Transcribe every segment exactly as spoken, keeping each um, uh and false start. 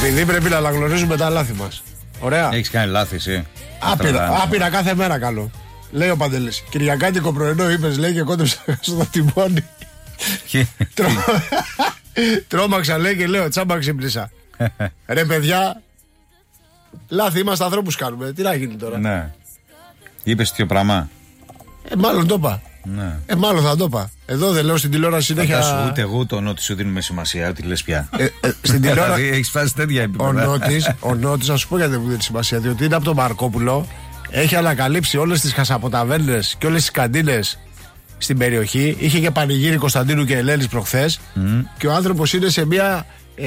Επειδή πρέπει να αναγνωρίζουμε τα λάθη μας. Ωραία. Έχεις κάνει λάθη εσύ? Άπειρα, άπειρα κάθε μέρα καλό. Λέει ο Παντελής. Κυριακάτικο πρωινό είπες, λέει, και κόντεψα στο τιμόνι. Τρόμαξα, λέει, και λέω τσάμπα ξύπνησα. Ρε παιδιά, λάθη είμαστε, ανθρώπους κάνουμε. Τι να γίνει τώρα? Ναι. Είπες τέτοιο πράγμα? Ε, μάλλον το είπα. Ναι. Ε, μάλλον θα το είπα. Εδώ δεν λέω στην τηλεόραση συνέχεια. Σου, ούτε εγώ το Νότι σου δίνουμε σημασία, ό,τι λες πια. Ε, ε, στην τηλεόραση. Έχεις φτάσει τέτοια επίπεδα. Ο Νότης, ο Νότης, θα σου πω γιατί δεν μου δίνει σημασία. Διότι είναι από τον Μαρκόπουλο, έχει ανακαλύψει όλες τις χασαποταβέρνες και όλες τις καντίνες στην περιοχή. Είχε και πανηγύρι Κωνσταντίνου και Ελένης προχθές. Mm. Και ο άνθρωπος είναι σε μια ε,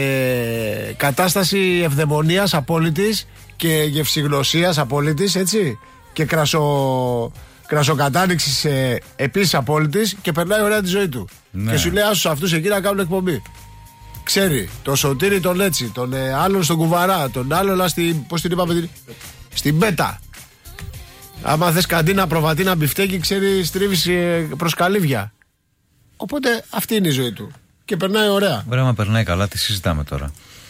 κατάσταση ευδαιμονίας απόλυτης και γευσηγνωσίας απόλυτης, έτσι. Και κρασο. Κρασοκατάνοιξη ε, επίσης απόλυτης και περνάει ωραία τη ζωή του. Ναι. Και σου λέει άσους αυτούς εκεί να κάνουν εκπομπή. Ξέρει το Σωτήρι τον έτσι, τον ε, άλλον στον Κουβαρά, τον άλλον στην, πώς την είπαμε, την, στην Πέτα. Άμα θες καντίνα, προβατίνα, μπιφτέκι, ξέρει, στρίβεις ε, προς καλύβια. Οπότε αυτή είναι η ζωή του. Και περνάει ωραία. Ωραία, μα περνάει καλά, τι συζητάμε τώρα.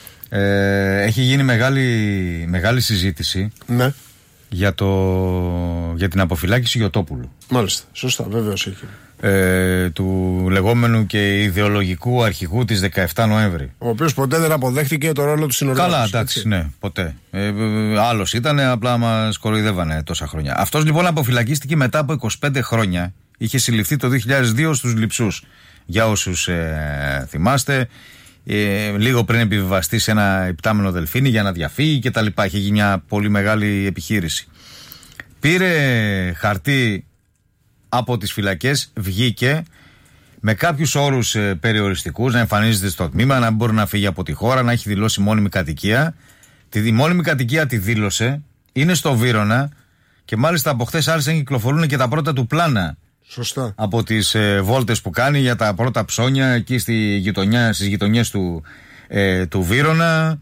Ε, έχει γίνει μεγάλη, μεγάλη συζήτηση. Ναι. Για, το, για την αποφυλάκηση Γιωτόπουλου. Μάλιστα, σωστά, βέβαιος έχει. Ε, του λεγόμενου και ιδεολογικού αρχηγού της δεκαεφτά Νοέμβρη. Ο οποίος ποτέ δεν αποδέχτηκε το ρόλο του συνολικού. Καλά, εντάξει, ναι, ποτέ. Ε, άλλος ήταν, απλά μας κοροϊδεύανε τόσα χρόνια. Αυτός λοιπόν αποφυλακίστηκε μετά από είκοσι πέντε χρόνια. Είχε συλληφθεί το δύο χιλιάδες δύο στους Λειψούς. Για όσους ε, θυμάστε, ε, λίγο πριν επιβιβαστεί σε ένα υπτάμενο δελφίνι για να διαφύγει και τα λοιπά. Είχε γίνει μια πολύ μεγάλη επιχείρηση. Πήρε χαρτί από τις φυλακές, βγήκε με κάποιους όρους ε, περιοριστικούς, να εμφανίζεται στο τμήμα, να μπορεί να φύγει από τη χώρα, να έχει δηλώσει μόνιμη κατοικία. Τη μόνιμη κατοικία τη δήλωσε, είναι στο Βύρωνα και μάλιστα από χθες άρχισαν να κυκλοφορούν και τα πρώτα του πλάνα. Σωστά. Από τις ε, βόλτες που κάνει για τα πρώτα ψώνια εκεί στη γειτονιά, στις γειτονιές του, ε, του Βύρωνα.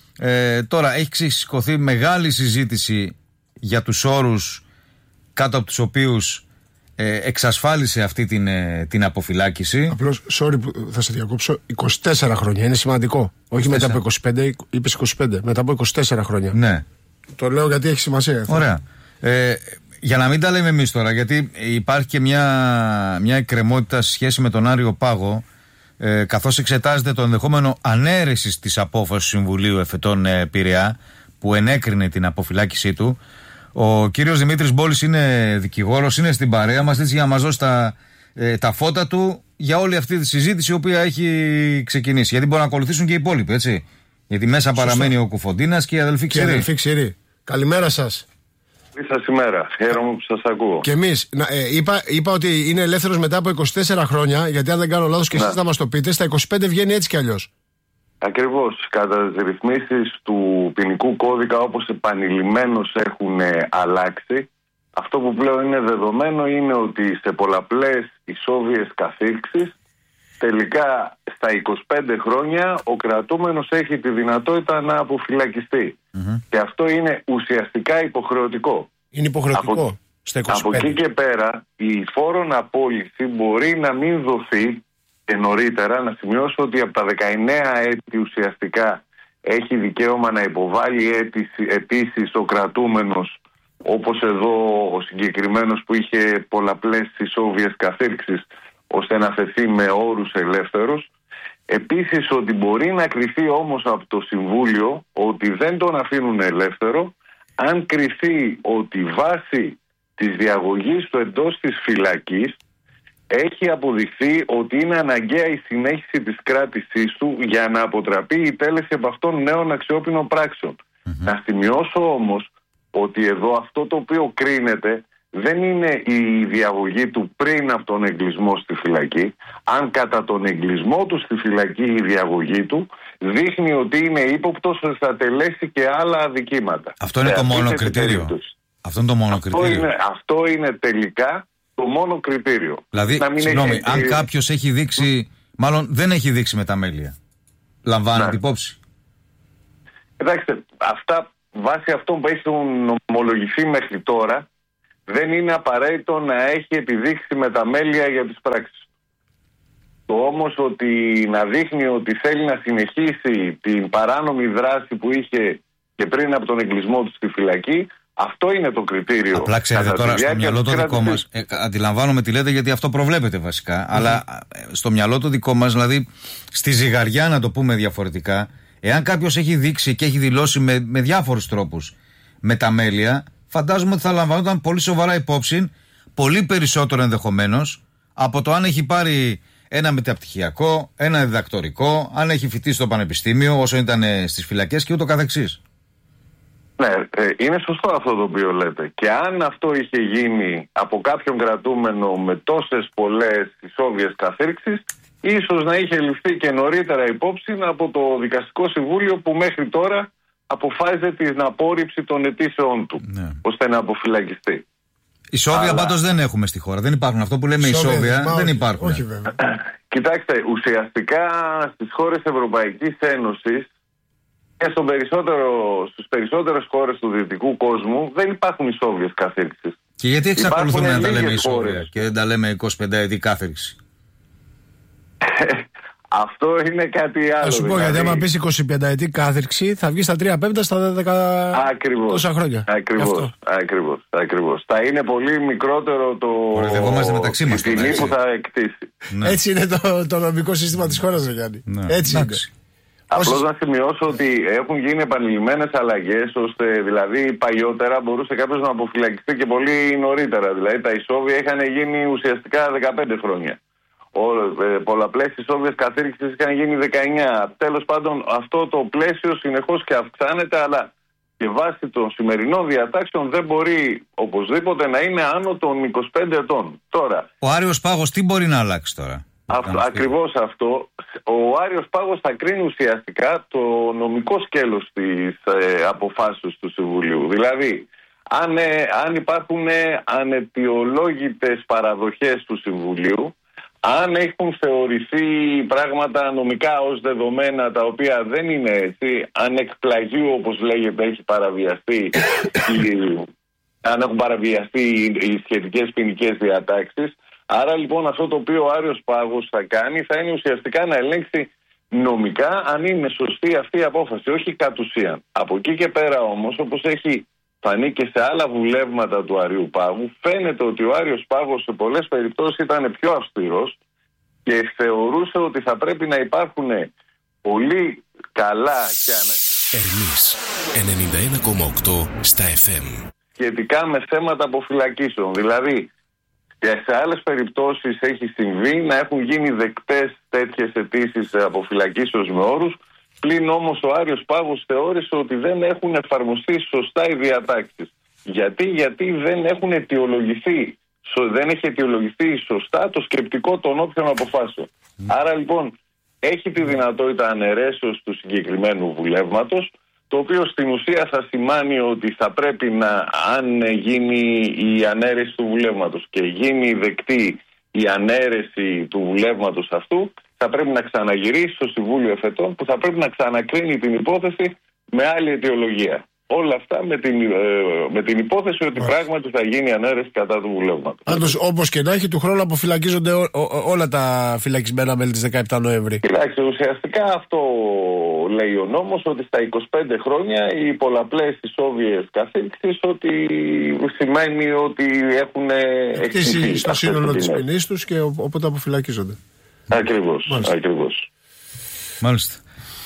Ε, τώρα έχει ξεσηκωθεί μεγάλη συζήτηση για τους όρους κάτω από τους οποίους ε, εξασφάλισε αυτή την, ε, την αποφυλάκηση. Απλώς, sorry που θα σε διακόψω, είκοσι τέσσερα χρόνια, είναι σημαντικό. Όχι μετά από είκοσι πέντε, είπες είκοσι πέντε, μετά από είκοσι τέσσερα χρόνια. Ναι. Το λέω γιατί έχει σημασία. Ωραία. Ε, Για να μην τα λέμε εμείς τώρα, γιατί υπάρχει και μια, μια εκκρεμότητα σε σχέση με τον Άριο Πάγο, ε, καθώς εξετάζεται το ενδεχόμενο ανέρεσης της απόφασης του Συμβουλίου Εφετών ε, Πειραιά, που ενέκρινε την αποφυλάκησή του. Ο κύριος Δημήτρης Μπόλης είναι δικηγόρος, είναι στην παρέα μας, έτσι, για να μας δώσει τα, ε, τα φώτα του για όλη αυτή τη συζήτηση η οποία έχει ξεκινήσει. Γιατί μπορεί να ακολουθήσουν και οι υπόλοιποι, έτσι. Γιατί μέσα Σωστά. παραμένει ο Κουφοντίνας και η αδελφή Ξηρή. Και η αδελφή Ξηρή. Καλημέρα σας. Καλή σας ημέρα. Χαίρομαι που σας ακούω. Και εμείς. Να, ε, είπα, είπα ότι είναι ελεύθερος μετά από είκοσι τέσσερα χρόνια, γιατί αν δεν κάνω λάθος και ναι. εσείς να μας το πείτε, στα είκοσι πέντε βγαίνει έτσι κι αλλιώς. Ακριβώς. Κατά τις ρυθμίσεις του ποινικού κώδικα, όπως επανειλημμένως έχουν αλλάξει, αυτό που πλέον είναι δεδομένο είναι ότι σε πολλαπλές ισόβιες καθήρξεις, τελικά στα είκοσι πέντε χρόνια ο κρατούμενος έχει τη δυνατότητα να αποφυλακιστεί. Mm-hmm. Και αυτό είναι ουσιαστικά υποχρεωτικό. Είναι υποχρεωτικό από, στα είκοσι πέντε. Από εκεί και πέρα η φόρον απόλυση μπορεί να μην δοθεί και νωρίτερα. Να σημειώσω ότι από τα δεκαεννέα έτη ουσιαστικά έχει δικαίωμα να υποβάλει αίτηση, επίσης ο κρατούμενος, όπως εδώ ο συγκεκριμένος που είχε πολλαπλές ισόβιες καθήρξεις, ώστε να θεθεί με όρους ελεύθερος. Επίσης ότι μπορεί να κριθεί όμως από το Συμβούλιο ότι δεν τον αφήνουν ελεύθερο αν κριθεί ότι βάσει της διαγωγής του εντός της φυλακής έχει αποδειχθεί ότι είναι αναγκαία η συνέχιση της κράτησής του για να αποτραπεί η τέλεση από αυτών νέων αξιόπινων πράξεων. Mm-hmm. Να σημειώσω όμως ότι εδώ αυτό το οποίο κρίνεται δεν είναι η διαγωγή του πριν από τον εγκλισμό στη φυλακή. Αν κατά τον εγκλισμό του στη φυλακή η διαγωγή του δείχνει ότι είναι ύποπτος θα τελέσει και άλλα αδικήματα. Αυτό είναι σε το μόνο κριτήριο. Αυτό είναι το μόνο αυτό κριτήριο. Είναι, αυτό είναι τελικά το μόνο κριτήριο. Δηλαδή, συγγνώμη, έχει... αν κάποιος έχει δείξει, μάλλον δεν έχει δείξει μεταμέλεια, λαμβάνει την υπόψη. Κοιτάξτε, αυτά βάσει αυτών που έχουν ομολογηθεί μέχρι τώρα, δεν είναι απαραίτητο να έχει επιδείξει μεταμέλεια για τις πράξεις. Το όμως ότι να δείχνει ότι θέλει να συνεχίσει την παράνομη δράση που είχε και πριν από τον εγκλισμό του στη φυλακή, αυτό είναι το κριτήριο. Απλά ξέρετε τώρα, στο μυαλό το δικό μας, ε, αντιλαμβάνομαι τι λέτε, γιατί αυτό προβλέπετε βασικά, mm-hmm. αλλά στο μυαλό το δικό μας, δηλαδή στη ζυγαριά, να το πούμε διαφορετικά, εάν κάποιος έχει δείξει και έχει δηλώσει με, με διάφορους τρόπους μεταμέλεια, φαντάζομαι ότι θα λαμβανόταν πολύ σοβαρά υπόψη, πολύ περισσότερο ενδεχομένως, από το αν έχει πάρει ένα μεταπτυχιακό, ένα διδακτορικό, αν έχει φοιτήσει στο πανεπιστήμιο όσο ήταν στις φυλακές και ούτω καθεξής. Ναι, είναι σωστό αυτό το οποίο λέτε. Και αν αυτό είχε γίνει από κάποιον κρατούμενο με τόσες πολλές ισόβιες καθήρξεις, ίσως να είχε ληφθεί και νωρίτερα υπόψη από το Δικαστικό Συμβούλιο που μέχρι τώρα αποφάσιζε την απόρριψη των αιτήσεών του, ναι, ώστε να αποφυλακιστεί. Ισόβια Αλλά... πάντως δεν έχουμε στη χώρα. Δεν υπάρχουν. Αυτό που λέμε ισόβια δεν όχι, υπάρχουν. Όχι βέβαια. Κοιτάξτε, ουσιαστικά στις χώρες Ευρωπαϊκής Ένωσης και στον περισσότερο, στους περισσότερες χώρες του δυτικού κόσμου δεν υπάρχουν ισόβιες καθήρξεις. Και γιατί εξακολουθούμε να τα λέμε ισόβια και δεν τα λέμε είκοσι πέντε ετή κάθηρξη? Αυτό είναι κάτι άλλο. Θα σου πω, δηλαδή, γιατί άμα πεις είκοσι πέντε ετή κάθηρξη θα βγει στα τρία πέμπτα στα δέκα τόσα χρόνια. Ακριβώς, ακριβώς, ακριβώς. Θα είναι πολύ μικρότερο το μεταξύ μας, η τιμή που θα εκτίσει. Ναι. Έτσι είναι το, το νομικό σύστημα της χώρας, Γιάννη. Ναι. Έτσι είναι. Απλώς να σημειώσω ότι έχουν γίνει επανειλημμένες αλλαγές, ώστε δηλαδή παλιότερα μπορούσε κάποιος να αποφυλακιστεί και πολύ νωρίτερα. Δηλαδή τα ισόβια είχαν γίνει ουσιαστικά δεκαπέντε χρόνια. Πολλαπλές ισόβιες καθήρξεις είχαν γίνει δεκαεννιά. Τέλος πάντων, αυτό το πλαίσιο συνεχώς και αυξάνεται, αλλά και βάσει των σημερινών διατάξεων δεν μπορεί οπωσδήποτε να είναι άνω των είκοσι πέντε ετών. Τώρα, ο Άριος Πάγος τι μπορεί να αλλάξει τώρα? Αυτό, ακριβώς αυτό. Ο Άριος Πάγος θα κρίνει ουσιαστικά το νομικό σκέλος της ε, αποφάσεως του Συμβουλίου. Δηλαδή, αν, ε, αν υπάρχουν ε, αναιτιολόγητες παραδοχές του Συμβουλίου, αν έχουν θεωρηθεί πράγματα νομικά ως δεδομένα τα οποία δεν είναι έτσι, αν εκ πλαγίου όπως λέγεται έχει παραβιαστεί αν έχουν παραβιαστεί οι σχετικές ποινικές διατάξεις. Άρα λοιπόν αυτό το οποίο ο Άριος Πάγος θα κάνει θα είναι ουσιαστικά να ελέγξει νομικά αν είναι σωστή αυτή η απόφαση, όχι κατ' ουσίαν. Από εκεί και πέρα όμως, όπως έχει φανεί και σε άλλα βουλεύματα του Αρείου Πάγου, φαίνεται ότι ο Άριος Πάγος σε πολλές περιπτώσεις ήταν πιο αυστηρός και θεωρούσε ότι θα πρέπει να υπάρχουν πολύ καλά και ανα... Ερμής ενενήντα ένα κόμμα οκτώ στα εφ εμ σχετικά με θέματα αποφυλακίσεων. Δηλαδή, και σε άλλες περιπτώσεις έχει συμβεί να έχουν γίνει δεκτές τέτοιες αιτήσεις αποφυλακίσεως με όρους, πλην όμως ο Άριος Πάγος θεώρησε ότι δεν έχουν εφαρμοστεί σωστά οι διατάξεις. Γιατί, γιατί δεν έχουν αιτιολογηθεί, δεν έχει αιτιολογηθεί σωστά το σκεπτικό των όποιων αποφάσεων. Mm. Άρα λοιπόν έχει τη δυνατότητα αναιρέσεως του συγκεκριμένου βουλεύματος, το οποίο στην ουσία θα σημάνει ότι θα πρέπει να, αν γίνει η ανέρεση του βουλεύματος και γίνει δεκτή η ανέρεση του βουλεύματος αυτού, θα πρέπει να ξαναγυρίσει στο Συμβούλιο Εφετών που θα πρέπει να ξανακρίνει την υπόθεση με άλλη αιτιολογία. Όλα αυτά με την, ε, με την υπόθεση ότι Ά. πράγματι θα γίνει ανέρεση κατά του βουλεύματος. Πάντως, όπως και να έχει, του χρόνου αποφυλακίζονται ό, ό, όλα τα φυλακισμένα μέλη της δεκαεπτά Νοέμβρη. Κοιτάξτε, ουσιαστικά αυτό λέει ο νόμος, ότι στα είκοσι πέντε χρόνια οι πολλαπλές ισόβιες καθήρξεις ότι σημαίνει ότι έχουν εκτίσει στο σύνολο της ποινής τους και οπότε αποφυλακίζονται. Ακριβώς, Μάλιστα. ακριβώς. Μάλιστα.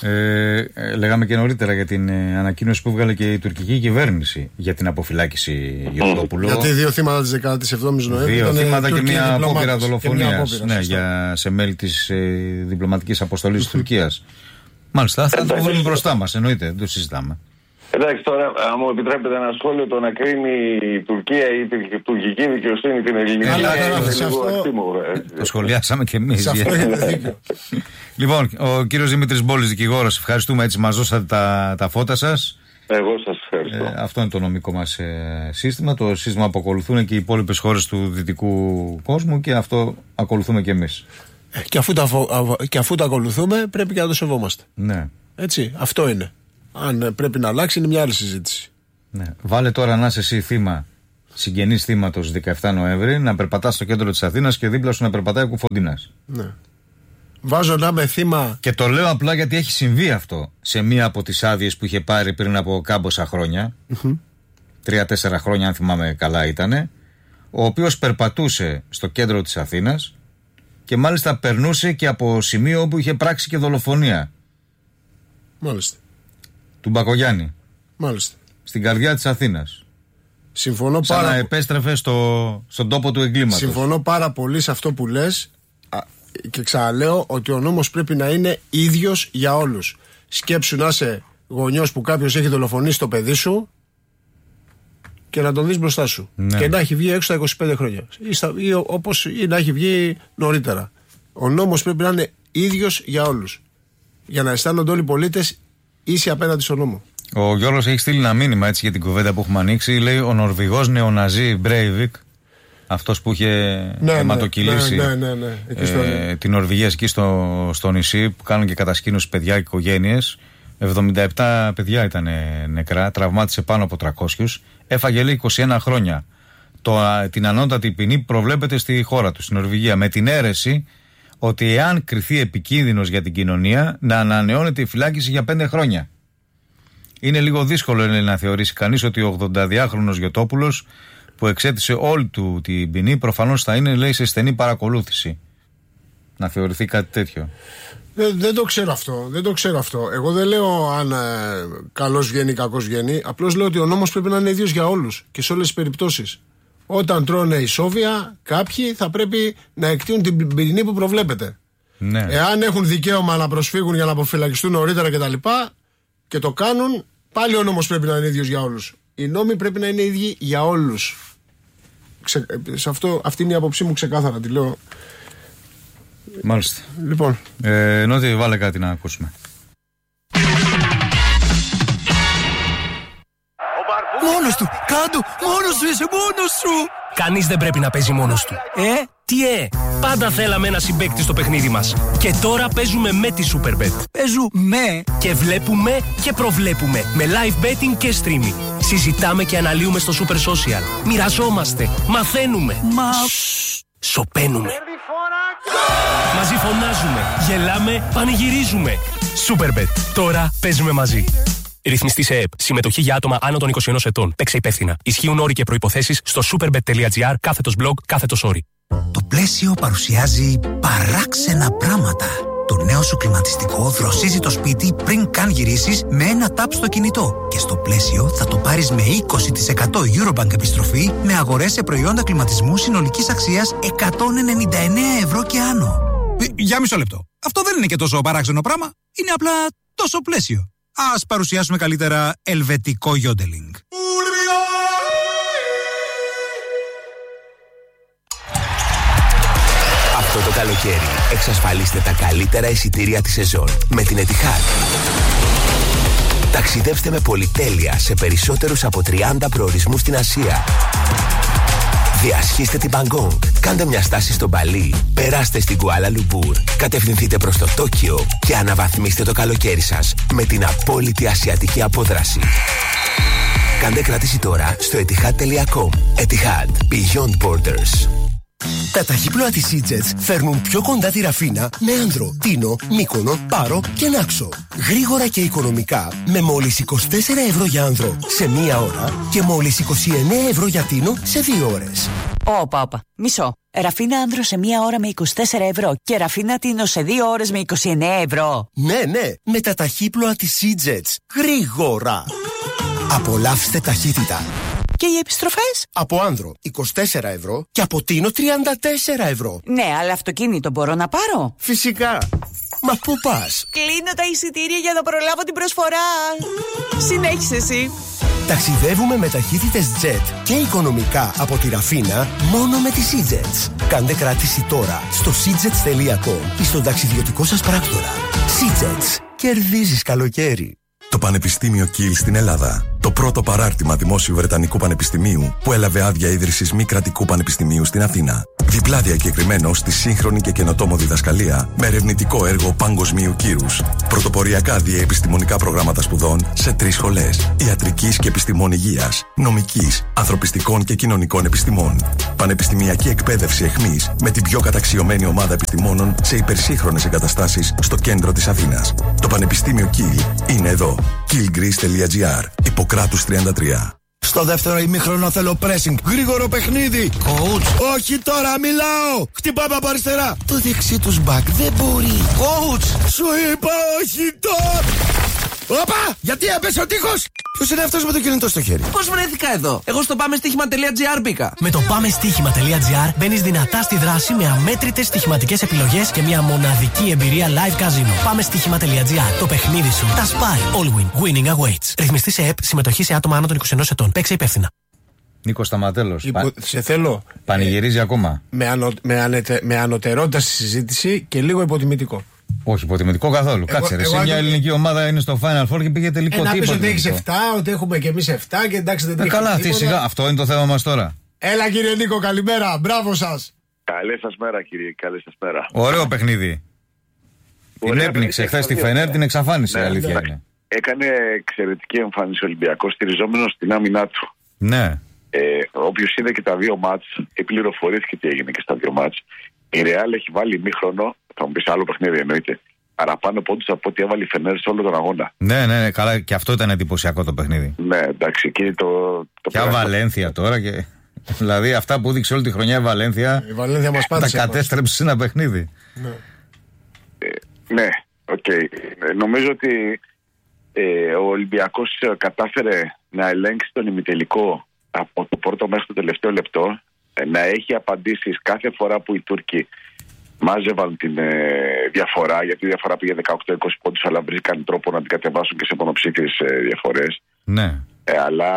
Ε, λέγαμε και νωρίτερα για την ε, ανακοίνωση που βγάλε και η τουρκική κυβέρνηση για την αποφυλάκηση Γεωργόπουλου. Γιατί δύο θύματα της δεκαεπτής Νοέμβρη. Δύο θύματα και μια απόπειρα δολοφονίας, ναι, για, σε μέλη της ε, διπλωματικής αποστολής της Τουρκίας. Μάλιστα, θα το βρούμε μπροστά μας, εννοείται, δεν το συζητάμε. Εντάξει, τώρα, αν μου επιτρέπετε ένα σχόλιο, το να κρίνει η Τουρκία ή η τουρκική δικαιοσύνη την ελληνική. Αλλά είναι λίγο ακτίμο. Το σχολιάσαμε και εμείς. Σε αυτό έχετε δίκιο. Λοιπόν, ο κύριος Δημήτρης Μπόλης, δικηγόρος, ευχαριστούμε, έτσι μας δώσατε τα, τα φώτα σας. Εγώ σας ευχαριστώ. Ε, αυτό είναι το νομικό μας ε, σύστημα, το σύστημα που ακολουθούν και οι υπόλοιπες χώρες του δυτικού κόσμου και αυτό ακολουθούμε και εμείς. Ε, και, αφού τα, και αφού τα ακολουθούμε, πρέπει και να το σεβόμαστε. Ναι. Έτσι, αυτό είναι. Αν πρέπει να αλλάξει, είναι μια άλλη συζήτηση. Ναι. Βάλε τώρα να είσαι εσύ θύμα, συγγενής θύματος δεκαεπτά Νοέμβρη, να περπατάς στο κέντρο της Αθήνας και δίπλα σου να περπατάει ο Κουφοντίνας. Ναι. Βάζω να είμαι θύμα. Και το λέω απλά γιατί έχει συμβεί αυτό σε μία από τις άδειες που είχε πάρει πριν από κάμποσα χρόνια. Mm-hmm. Τρία-τέσσερα χρόνια, αν θυμάμαι καλά, ήτανε. Ο οποίος περπατούσε στο κέντρο της Αθήνας και μάλιστα περνούσε και από σημείο όπου είχε πράξει και δολοφονία. Μάλιστα. Του Μπακογιάννη. Μάλιστα. Στην καρδιά της Αθήνας. Συμφωνώ Σαν πάρα... να επέστρεφε στο, στον τόπο του εγκλήματος. Συμφωνώ πάρα πολύ σε αυτό που λες και ξαναλέω ότι ο νόμος πρέπει να είναι ίδιος για όλους. Σκέψου να είσαι γονιός που κάποιος έχει δολοφονήσει το παιδί σου και να τον δεις μπροστά σου. Ναι. Και να έχει βγει έξω στα είκοσι πέντε χρόνια. Ή, στα, ή, όπως, ή να έχει βγει νωρίτερα. Ο νόμος πρέπει να είναι ίδιος για όλους. Για να αισθάνονται όλοι οι πολίτες αίση απέναντι στον νόμο. Ο Γιώργος έχει στείλει ένα μήνυμα έτσι για την κουβέντα που έχουμε ανοίξει. Λέει ο Νορβηγός νεοναζί Μπρέιβικ, αυτός που είχε ναι, αιματοκυλήσει ναι, ναι, ναι, ναι. Εκεί στο... ε, την Νορβηγία εκεί στο, στο νησί, που κάνουν και κατασκήνωση παιδιά και οικογένειες. εβδομήντα επτά παιδιά ήταν νεκρά, τραυμάτισε πάνω από τριακόσιους. Έφαγε λέει είκοσι ένα χρόνια. Το, την ανώτατη ποινή που προβλέπεται στη χώρα του, στην Νορβηγία, με την αίρεση ότι εάν κριθεί επικίνδυνος για την κοινωνία, να ανανεώνεται η φυλάκιση για πέντε χρόνια. Είναι λίγο δύσκολο είναι, να θεωρήσει κανείς ότι ο ογδονταδυάχρονος Γιωτόπουλος που εξέτησε όλη του την ποινή προφανώς θα είναι, λέει, σε στενή παρακολούθηση. Να θεωρηθεί κάτι τέτοιο. Δεν, δεν το ξέρω αυτό. Δεν το ξέρω αυτό. Εγώ δεν λέω αν ε, καλός βγαίνει ή κακός βγαίνει. Απλώς λέω ότι ο νόμος πρέπει να είναι ίδιος για όλους και σε όλες τις περιπτώσεις. Όταν τρώνε ισόβια, κάποιοι θα πρέπει να εκτείνουν την ποινή που προβλέπεται. Ναι. Εάν έχουν δικαίωμα να προσφύγουν για να αποφυλακιστούν νωρίτερα κτλ. Και το κάνουν, πάλι ο νόμος πρέπει να είναι ίδιος για όλους. Οι νόμοι πρέπει να είναι ίδιοι για όλους. Ξε, σε αυτό, αυτή είναι η άποψή μου ξεκάθαρα, τη λέω. Μάλιστα. Λοιπόν. Ε, Νότι, βάλε κάτι να ακούσουμε. Μόνος του, κάτω, μόνος σου είσαι, μόνος σου. Κανείς δεν πρέπει να παίζει μόνος του. Ε, τι ε, πάντα θέλαμε ένα συμπαίκτη στο παιχνίδι μας. Και τώρα παίζουμε με τη Superbet. Παίζουμε και βλέπουμε και προβλέπουμε με live betting και streaming. Συζητάμε και αναλύουμε στο Super Social. Μοιραζόμαστε, μαθαίνουμε. Μα... Σοπαίνουμε. Μαζί φωνάζουμε, γελάμε, πανηγυρίζουμε. Superbet. Τώρα παίζουμε μαζί. Ρυθμιστή σε ΕΕΠ. Συμμετοχή για άτομα άνω των είκοσι ενός ετών. Παίξε υπεύθυνα. Ισχύουν όροι και προϋποθέσεις στο superbet.gr κάθετος blog κάθετος όροι. Το πλαίσιο παρουσιάζει παράξενα πράγματα. Το νέο σου κλιματιστικό δροσίζει το σπίτι πριν καν γυρίσεις με ένα τάπ στο κινητό. Και στο πλαίσιο θα το πάρεις με είκοσι τοις εκατό Eurobank επιστροφή με αγορές σε προϊόντα κλιματισμού συνολικής αξίας εκατόν ενενήντα εννέα ευρώ και άνω. Για μισό λεπτό. Αυτό δεν είναι και τόσο παράξενο πράγμα. Είναι απλά τόσο πλαίσιο. Ας παρουσιάσουμε καλύτερα ελβετικό γιόντελινγκ. Αυτό το καλοκαίρι εξασφαλίστε τα καλύτερα εισιτήρια της σεζόν με την Etihad. Ταξιδέψτε με πολυτέλεια σε περισσότερους από τριάντα προορισμούς στην Ασία. Διασχίστε την Μπαγκόγκ, κάντε μια στάση στο Μπαλί, περάστε στην Κουάλα Λουμπούρ, κατευθυνθείτε προς το Τόκιο και αναβαθμίστε το καλοκαίρι σας με την απόλυτη ασιατική απόδραση. Κάντε κράτηση τώρα στο etihad τελεία com. Etihad. Beyond Borders. Τα ταχύπλοα της Seajets φέρνουν πιο κοντά τη Ραφίνα με Άνδρο, Τίνο, Μύκονο, Πάρο και Νάξο. Γρήγορα και οικονομικά με μόλις είκοσι τέσσερα ευρώ για Άνδρο σε μία ώρα και μόλις είκοσι εννέα ευρώ για Τίνο σε δύο ώρες. Όπα, όπα. Μισό. Ραφίνα Άνδρο σε μία ώρα με είκοσι τέσσερα ευρώ και Ραφίνα Τίνο σε δύο ώρες με είκοσι εννέα ευρώ. Ναι, ναι. Με τα ταχύπλοα της Seajets. Γρήγορα. Απολαύστε ταχύτητα. Και οι επιστροφές? Από Άνδρο είκοσι τέσσερα ευρώ και από Τίνο τριάντα τέσσερα ευρώ. Ναι, αλλά αυτοκίνητο μπορώ να πάρω? Φυσικά. Μα πού πας? Κλείνω τα εισιτήρια για να προλάβω την προσφορά. Συνέχισε εσύ. Ταξιδεύουμε με ταχύτητες jet και οικονομικά από τη Ραφίνα μόνο με τη Seajets. Κάντε κράτηση τώρα στο seajets τελεία com ή στον ταξιδιωτικό σας πράκτορα. Seajets. Κερδίζεις καλοκαίρι. Το Πανεπιστήμιο Κιλ στην Ελλάδα Το πρώτο παράρτημα δημόσιου Βρετανικού Πανεπιστημίου που έλαβε άδεια ίδρυσης μη κρατικού πανεπιστημίου στην Αθήνα. Διπλά διακεκριμένο στη σύγχρονη και καινοτόμο διδασκαλία με ερευνητικό έργο παγκοσμίου κύρους. Πρωτοποριακά διεπιστημονικά προγράμματα σπουδών σε τρεις σχολές: ιατρικής και επιστημών υγείας, νομικής, ανθρωπιστικών και κοινωνικών επιστημών. Πανεπιστημιακή εκπαίδευση εχμής με την πιο καταξιωμένη ομάδα επιστημόνων σε υπερσύγχρονες εγκαταστάσεις στο κέντρο της Αθήνας. Το Πανεπιστήμιο Kiel είναι εδώ. kiel greece τελεία gr. Ιπποκράτους τριάντα τρία. Στο δεύτερο ημίχρονο θέλω pressing. Γρήγορο παιχνίδι. Coach. Όχι τώρα, μιλάω. Χτυπάμε από αριστερά. Το δεξί τους back δεν μπορεί. Coach. Σου είπα όχι τώρα. Όπα! Γιατί έπεσε ο τείχος! Ποιος είναι αυτός με το κινητό στο χέρι? Πώς βρέθηκα εδώ? Εγώ στο πάμε στοίχημα τελεία τζι άρ μπήκα. Με το πάμε στοίχημα τελεία τζι άρ μπαίνεις δυνατά στη δράση με αμέτρητες στοιχηματικές επιλογές και μια μοναδική εμπειρία live casino. Πάμε στοίχημα τελεία τζι άρ. Το παιχνίδι σου τα σπάει. All win. Winning awaits. Ρυθμιστή σε ΕΠ. Συμμετοχή σε άτομα άνω των είκοσι ενός ετών. Παίξε υπεύθυνα. Νίκο Σταματέλος. Υπο... Πα... Σε θέλω. Πανηγυρίζει ακόμα. Με, ανω... με, ανετε... με ανωτερότητα στη συζήτηση και λίγο υποτιμητικό. Όχι υποτιμητικό καθόλου. Εγώ, Κάτσε, ρε. Σε μια ελληνική ομάδα είναι στο Final Four και πήγε τελικό. Ε, να πεις ότι έχεις επτά, ότι έχουμε και εμείς επτά και εντάξει δεν τρέχει. Καλά, αυτή σιγά. Αυτό είναι το θέμα μας τώρα. Έλα κύριε Νίκο, καλημέρα. Μπράβο σας. Καλή σας μέρα κύριε, καλή σας μέρα. Ωραίο παιχνίδι. Την έπνιξε χθες τη Φενέρ, την εξαφάνισε, ναι, αλήθεια ναι. είναι. Έκανε εξαιρετική εμφάνιση ο Ολυμπιακός, στηριζόμενος στην άμυνά του. Ναι. Ε, όποιος είδε και τα δύο μάτς, πληροφορήθηκε τι έγινε και στα δύο μάτς. Η Ρεάλ έχει βάλει ημίχρονο, θα μου πεις άλλο παιχνίδι εννοείται, παραπάνω πόντους από ό,τι έβαλε η Φενέρ σε όλο τον αγώνα. Ναι, ναι, ναι, καλά, και αυτό ήταν εντυπωσιακό το παιχνίδι. Ναι, εντάξει, και το. το Ποια Βαλένθια τώρα και. Δηλαδή αυτά που έδειξε όλη τη χρονιά η Βαλένθια. Η Βαλένθια μας πάτησε. Τα κατέστρεψε σε ένα παιχνίδι. Ναι, ε, ναι, οκ. Okay. Ε, νομίζω ότι ε, ο Ολυμπιακός κατάφερε να ελέγξει τον ημιτελικό από το πρώτο μέχρι το τελευταίο λεπτό, ε, να έχει απαντήσεις κάθε φορά που οι Τούρκοι μάζευαν την ε, διαφορά, γιατί η διαφορά πήγε δεκαοκτώ είκοσι πόντους, αλλά βρήκαν τρόπο να την κατεβάσουν και σε μονοψήφιες ε, διαφορές. Ναι. Ε, αλλά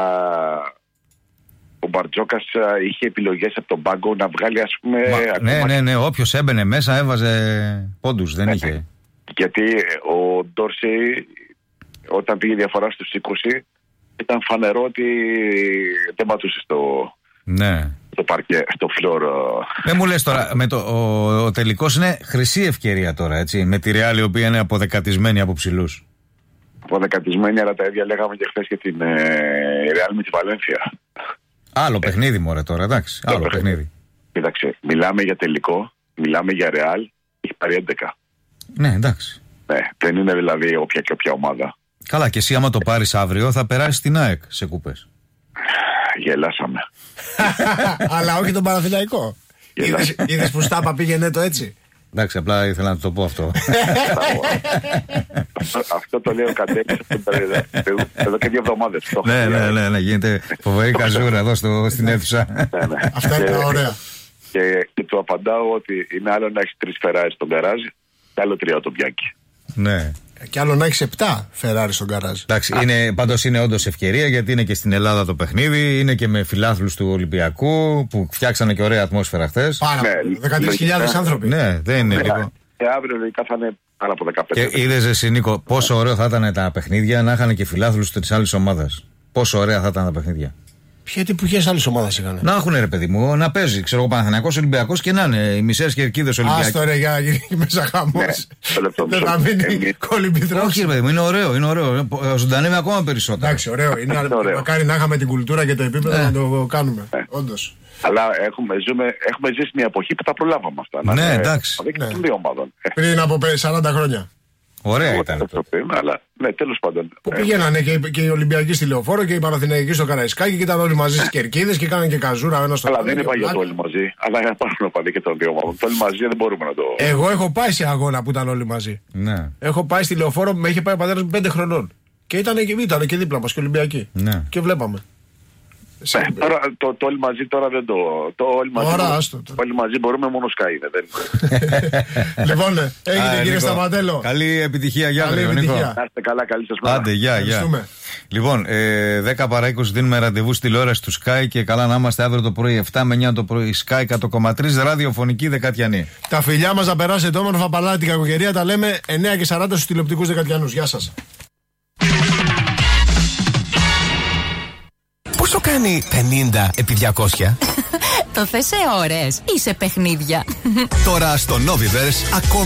ο Μπαρτζόκας ε, είχε επιλογές από τον πάγκο να βγάλει, ας πούμε. Μα, ναι, ναι, ναι. Όποιος έμπαινε μέσα έβαζε πόντους, δεν ναι, είχε. Γιατί ο Ντόρσεϊ, όταν πήγε διαφορά στους είκοσι, ήταν φανερό ότι δεν πατούσε στο. Ναι. Στο παρκέ, στο φλόρ. Δεν μου λες τώρα, με το, ο, ο τελικός είναι χρυσή ευκαιρία τώρα, έτσι, με τη Ρεάλ η οποία είναι αποδεκατισμένη από ψηλούς. Αποδεκατισμένη, αλλά τα ίδια λέγαμε και χθες για την Ρεάλ με τη Βαλένθια. Άλλο ε, παιχνίδι μωρέ τώρα, εντάξει, άλλο παιχνίδι. παιχνίδι. Κοίταξε, μιλάμε για τελικό, μιλάμε για Ρεάλ, έχει πάρει έντεκα. Ναι, εντάξει. Ναι, δεν είναι δηλαδή όποια και όποια ομάδα. Καλά, και εσύ άμα το πάρεις αύριο θα περάσεις στην ΑΕΚ σε κούπες. Γελάσαμε. Αλλά όχι τον Παναθηναϊκό. Είδες που Στάπα πήγαινε το έτσι. Εντάξει, απλά ήθελα να το πω αυτό. Αυτό το λέω κατέξι εδώ και δύο εβδομάδες. Ναι, ναι, ναι, ναι, γίνεται φοβερή καζούρα εδώ στην αίθουσα. Αυτά είναι ωραία. Και του απαντάω ότι είναι άλλο να έχει τρεις Φεράρι στον γκαράζ και άλλο τρία τον Μπιάνκι. Ναι. Και άλλο να έχει επτά Φεράρι στον γκαράζ. Εντάξει, είναι, πάντως είναι όντως ευκαιρία γιατί είναι και στην Ελλάδα το παιχνίδι, είναι και με φιλάθλους του Ολυμπιακού που φτιάξανε και ωραία ατμόσφαιρα χθες. Πάρα πολύ. δεκατρείς χιλιάδες άνθρωποι. Ναι, δεν είναι λίγο. Και αύριο λογικά θα είναι πάνω από δεκαπέντε. Και είδες εσύ Νίκο, πόσο ωραίο θα ήταν τα παιχνίδια να είχαν και φιλάθλους της άλλης ομάδας. Πόσο ωραία θα ήταν τα παιχνίδια. Γιατί που ποιες άλλες ομάδες είχαν. Να έχουν ρε παιδί μου, να παίζει. Ξέρω εγώ Παναθηναϊκός Ολυμπιακός και να είναι οι μισές κερκίδες Ολυμπιακοί. Άστο ρε για να γίνει μέσα χαμός. Δεν θα μείνει κολυμπητρός. Όχι ρε παιδί μου, είναι ωραίο, είναι ωραίο. Ζωντανεύει ακόμα περισσότερο. Εντάξει, ωραίο. Είναι μακάρι να είχαμε την κουλτούρα και το επίπεδο να το κάνουμε. Όντως. Αλλά έχουμε, ζούμε, έχουμε ζήσει μια εποχή που τα προλάβαμε αυτά. Ναι, εντάξει. Πριν από σαράντα χρόνια. Ωραία ήταν. Αλλά ναι, τέλος πάντων. Που πηγαίνανε και, και οι Ολυμπιακοί στη Λεωφόρο και οι Παναθηναϊκοί στο Καραϊσκάκι και ήταν όλοι μαζί στις κερκίδες και κάνανε και καζούρα ένα στο άλλο. Αλλά δεν είπα για το όλοι μαζί. Αλλά υπάρχουν οπαδοί και των δύο ομάδων. Το όλοι μαζί δεν μπορούμε να το. Εγώ έχω πάει σε αγώνα που ήταν όλοι μαζί. Ναι. Έχω πάει στη Λεωφόρο, με είχε πάει ο πατέρας μου πέντε χρονών. Και ήταν και, ήταν και δίπλα μας και Ολυμπιακοί. Ναι. Και βλέπαμε. Ναι, τώρα, το, το όλοι μαζί τώρα δεν το. Το όλοι μαζί, Ωρα, το, άστο, το όλοι μαζί μπορούμε μόνο Sky είναι. Δεν... Λοιπόν, έγινε κύριε Σταματέλο. Καλή επιτυχία για αύριο, Νίκο. Να είστε καλά, καλή σας μέρα. Άντε, γεια, γεια. Λοιπόν, ε, δέκα παρά είκοσι δίνουμε ραντεβού στη τηλεόραση του Sky και καλά να είμαστε αύριο το πρωί επτά με εννιά το πρωί. Sky εκατό κόμμα τρία ραδιοφωνική Δεκατιανή. Τα φιλιά μας να περάσετε όμορφα παλάτι την κακοκαιρία. Τα λέμε εννιά και σαράντα στους τηλεοπτικούς Δεκατιανούς. Γεια σας. Πόσο κάνει πενήντα επί διακόσια? Το θες σε ώρες ή σε παιχνίδια? Τώρα στο Noviverse ακόμα